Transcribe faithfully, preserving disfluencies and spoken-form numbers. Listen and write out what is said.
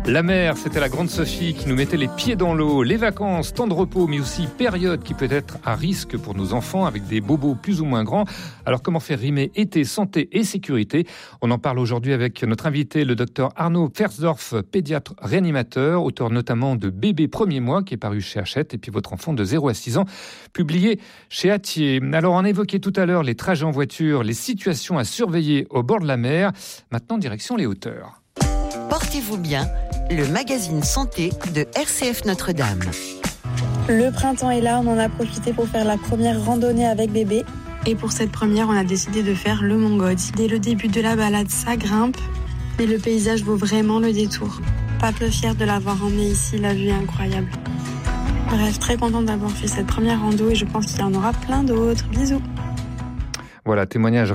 La mer, c'était la grande Sophie qui nous mettait les pieds dans l'eau. Les vacances, temps de repos, mais aussi période qui peut être à risque pour nos enfants avec des bobos plus ou moins grands. Alors comment faire rimer été, santé et sécurité? On en parle aujourd'hui avec notre invité, le docteur Arnaud Fersdorf, pédiatre réanimateur, auteur notamment de Bébé premier mois qui est paru chez Hachette, et puis votre enfant de zéro à six ans, publié chez Hatier. Alors on a évoqué tout à l'heure les trajets en voiture, les situations à surveiller au bord de la mer. Maintenant, direction les hauteurs. Portez-vous bien, le magazine santé de R C F Notre-Dame. Le printemps est là, on en a profité pour faire la première randonnée avec bébé. Et pour cette première, on a décidé de faire le Mont Gaudy. Dès le début de la balade, ça grimpe, mais le paysage vaut vraiment le détour. Pas peu fière de l'avoir emmené ici, la vue est incroyable. Bref, très contente d'avoir fait cette première rando et je pense qu'il y en aura plein d'autres. Bisous. Voilà, témoignage